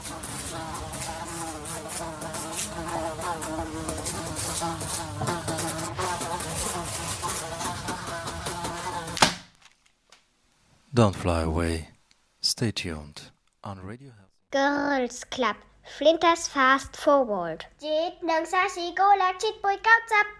Don't fly away. Stay tuned on Radio Health. Girls Club Flinters Fast Forward 1 2 3 4 และชิดปุย9จับ